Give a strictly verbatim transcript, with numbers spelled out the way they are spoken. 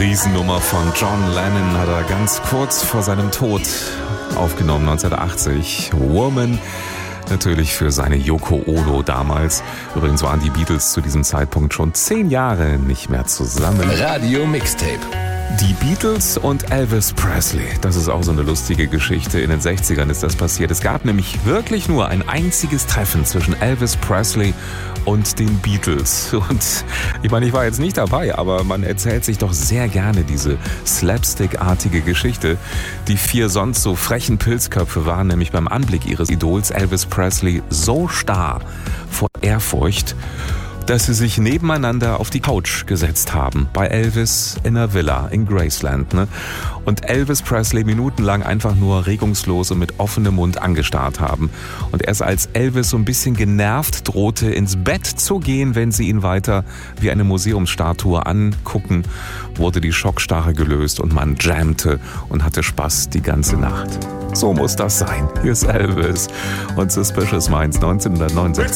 Riesennummer von John Lennon hat er ganz kurz vor seinem Tod aufgenommen, neunzehnhundertachtzig. Woman, natürlich für seine Yoko Ono damals. Übrigens waren die Beatles zu diesem Zeitpunkt schon zehn Jahre nicht mehr zusammen. Radio Mixtape. Die Beatles und Elvis Presley, das ist auch so eine lustige Geschichte. In den sechzigern ist das passiert. Es gab nämlich wirklich nur ein einziges Treffen zwischen Elvis Presley und den Beatles. Und ich meine, ich war jetzt nicht dabei, aber man erzählt sich doch sehr gerne diese slapstick-artige Geschichte. Die vier sonst so frechen Pilzköpfe waren nämlich beim Anblick ihres Idols Elvis Presley so starr vor Ehrfurcht, dass sie sich nebeneinander auf die Couch gesetzt haben, bei Elvis in der Villa in Graceland. Ne? Und Elvis Presley minutenlang einfach nur regungslos und mit offenem Mund angestarrt haben. Und erst als Elvis so ein bisschen genervt drohte, ins Bett zu gehen, wenn sie ihn weiter wie eine Museumsstatue angucken, wurde die Schockstarre gelöst und man jammte und hatte Spaß die ganze Nacht. So muss das sein. Hier ist Elvis und Suspicious Minds neunzehnhundertneunundsechzig.